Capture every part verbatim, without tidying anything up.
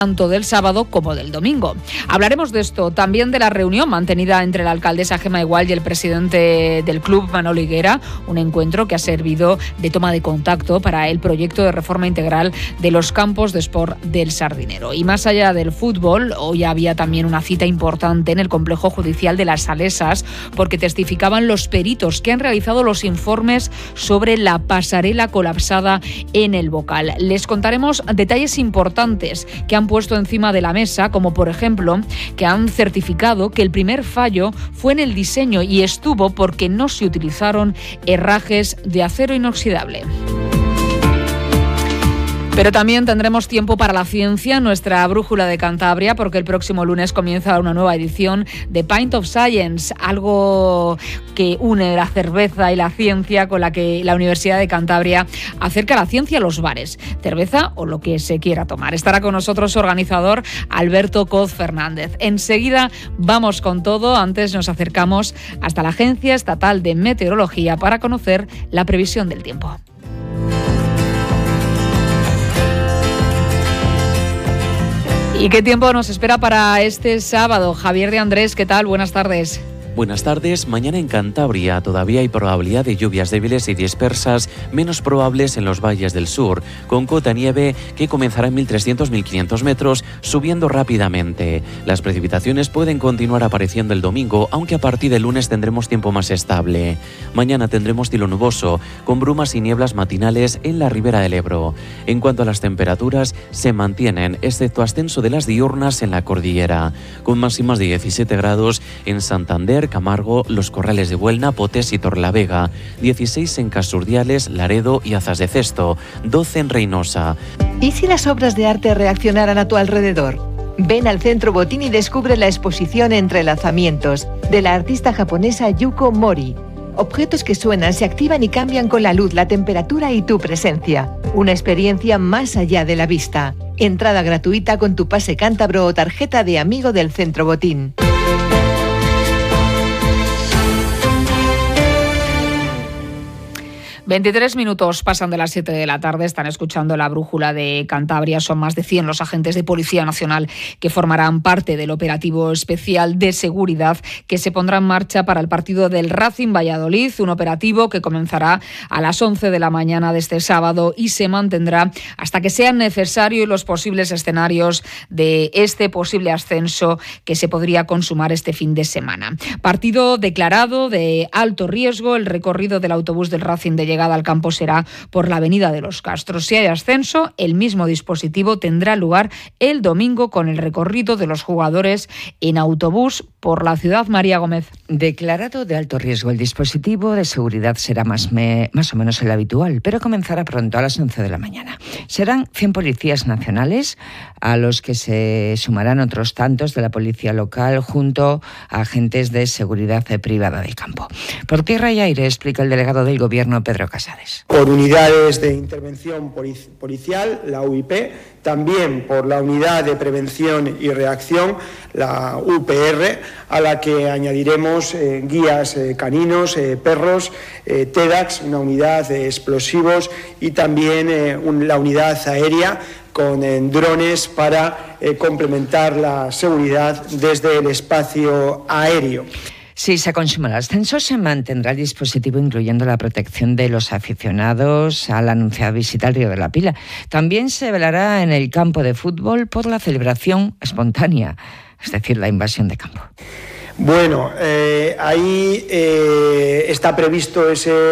tanto del sábado como del domingo. Hablaremos de esto, también de la reunión mantenida entre la alcaldesa Gemma Igual y el presidente del club, Manolo Higuera, un encuentro que ha servido de toma de contacto para el proyecto de reforma integral de los campos de sport del Sardinero. Y más allá del fútbol, hoy había también una cita importante en el complejo judicial de Las Salesas, porque testificaban los peritos que han realizado los informes sobre la pasarela colapsada en el Bocal. Les contaremos detalles importantes que han puesto encima de la mesa, como por ejemplo que han certificado que el primer fallo fue en el diseño y estuvo porque no se utilizaron herrajes de acero inoxidable. Pero también tendremos tiempo para la ciencia, nuestra brújula de Cantabria, porque el próximo lunes comienza una nueva edición de Pint of Science, algo que une la cerveza y la ciencia, con la que la Universidad de Cantabria acerca la ciencia a los bares, cerveza o lo que se quiera tomar. Estará con nosotros su organizador, Alberto Coz Fernández. Enseguida vamos con todo. Antes nos acercamos hasta la Agencia Estatal de Meteorología para conocer la previsión del tiempo. ¿Y qué tiempo nos espera para este sábado? Javier de Andrés, ¿qué tal? Buenas tardes. Buenas tardes. Mañana en Cantabria todavía hay probabilidad de lluvias débiles y dispersas, menos probables en los valles del sur, con cota nieve que comenzará en mil trescientos a mil quinientos metros, subiendo rápidamente. Las precipitaciones pueden continuar apareciendo el domingo, aunque a partir del lunes tendremos tiempo más estable. Mañana tendremos cielo nuboso, con brumas y nieblas matinales en la ribera del Ebro. En cuanto a las temperaturas, se mantienen, excepto ascenso de las diurnas en la cordillera, con máximas de diecisiete grados en Santander, Camargo, Los Corrales de Buelna, Potés y Torlavega, dieciséis en Casurdiales, Laredo y Azas de Cesto, doce en Reynosa. ¿Y si las obras de arte reaccionaran a tu alrededor? Ven al Centro Botín y descubre la exposición Entrelazamientos de la artista japonesa Yuko Mori. Objetos que suenan, se activan y cambian con la luz, la temperatura y tu presencia. Una experiencia más allá de la vista. Entrada gratuita con tu pase cántabro o tarjeta de amigo del Centro Botín. veintitrés minutos pasan de las siete de la tarde, están escuchando la brújula de Cantabria. Son más de cien los agentes de Policía Nacional que formarán parte del operativo especial de seguridad que se pondrá en marcha para el partido del Racing Valladolid, un operativo que comenzará a las once de la mañana de este sábado y se mantendrá hasta que sean necesarios los posibles escenarios de este posible ascenso que se podría consumar este fin de semana. Partido declarado de alto riesgo. El recorrido del autobús del Racing de llegada al campo será por la Avenida de los Castros. Si hay ascenso, el mismo dispositivo tendrá lugar el domingo con el recorrido de los jugadores en autobús por la ciudad. María Gómez. Declarado de alto riesgo, el dispositivo de seguridad será más, me, más o menos el habitual, pero comenzará pronto a las once de la mañana. Serán cien policías nacionales, a los que se sumarán otros tantos de la policía local junto a agentes de seguridad privada del campo. Por tierra y aire, explica el delegado del Gobierno, Pedro Casares. Por unidades de intervención policial, la U I P, también por la unidad de prevención y reacción, la U P R, a la que añadiremos eh, guías eh, caninos, eh, perros, eh, TEDAX, una unidad de explosivos y también eh, un, la unidad aérea con eh, drones para eh, complementar la seguridad desde el espacio aéreo. Si se consuma el ascenso, se mantendrá el dispositivo, incluyendo la protección de los aficionados a la anunciada visita al Río de la Pila. También se velará en el campo de fútbol por la celebración espontánea, es decir, la invasión de campo. Bueno, eh, ahí eh, está previsto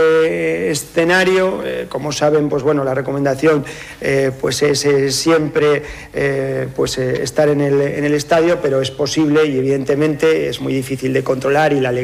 ese escenario. Eh, como saben, pues bueno, la recomendación eh, pues es, es siempre eh, pues eh, estar en el, en el estadio, pero es posible y evidentemente es muy difícil de controlar y la